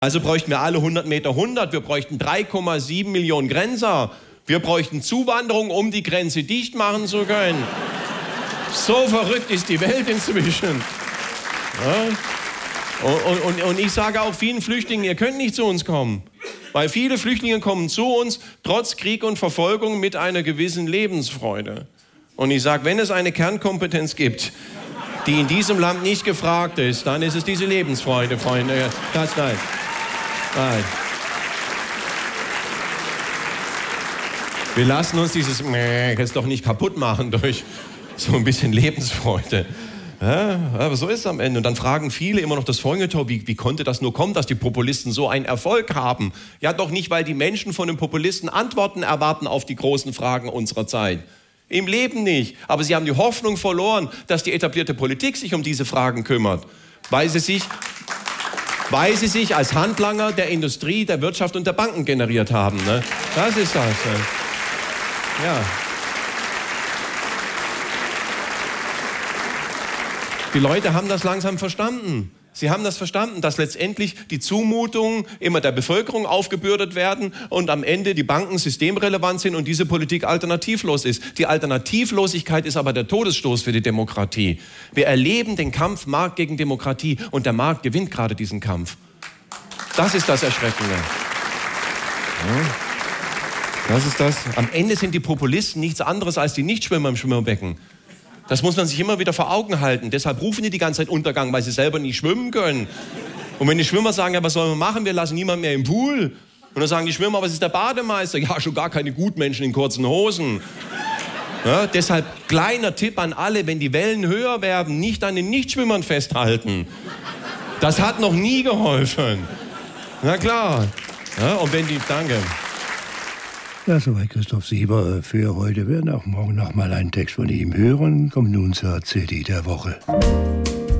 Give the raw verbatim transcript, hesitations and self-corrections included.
Also bräuchten wir alle hundert Meter hundert, wir bräuchten drei Komma sieben Millionen Grenzer. Wir bräuchten Zuwanderung, um die Grenze dicht machen zu können. So verrückt ist die Welt inzwischen. Ja? Und, und, und ich sage auch vielen Flüchtlingen, ihr könnt nicht zu uns kommen. Weil viele Flüchtlinge kommen zu uns, trotz Krieg und Verfolgung, mit einer gewissen Lebensfreude. Und ich sage, wenn es eine Kernkompetenz gibt, die in diesem Land nicht gefragt ist, dann ist es diese Lebensfreude, Freunde. Das, nein. Nein. Wir lassen uns dieses Mäh jetzt doch nicht kaputt machen durch so ein bisschen Lebensfreude. Ja, aber so ist es am Ende. Und dann fragen viele immer noch das Feuilleton, wie, wie konnte das nur kommen, dass die Populisten so einen Erfolg haben? Ja, doch nicht, weil die Menschen von den Populisten Antworten erwarten auf die großen Fragen unserer Zeit. Im Leben nicht. Aber sie haben die Hoffnung verloren, dass die etablierte Politik sich um diese Fragen kümmert. Weil sie sich, weil sie sich als Handlanger der Industrie, der Wirtschaft und der Banken generiert haben. Ne? Das ist das. Ja. Die Leute haben das langsam verstanden. Sie haben das verstanden, dass letztendlich die Zumutungen immer der Bevölkerung aufgebürdet werden und am Ende die Banken systemrelevant sind und diese Politik alternativlos ist. Die Alternativlosigkeit ist aber der Todesstoß für die Demokratie. Wir erleben den Kampf Markt gegen Demokratie und der Markt gewinnt gerade diesen Kampf. Das ist das Erschreckende. Ja. Das ist das. Am Ende sind die Populisten nichts anderes als die Nichtschwimmer im Schwimmerbecken. Das muss man sich immer wieder vor Augen halten. Deshalb rufen die die ganze Zeit Untergang, weil sie selber nicht schwimmen können. Und wenn die Schwimmer sagen, ja, was sollen wir machen? Wir lassen niemanden mehr im Pool. Und dann sagen die Schwimmer, was ist der Bademeister? Ja, schon gar keine Gutmenschen in kurzen Hosen. Ja, deshalb kleiner Tipp an alle, wenn die Wellen höher werden, nicht an den Nichtschwimmern festhalten. Das hat noch nie geholfen. Na klar. Ja, und wenn die, danke. Ja, soweit Christoph Sieber für heute. Wir werden auch morgen noch mal einen Text von ihm hören. Kommt nun zur C D der Woche.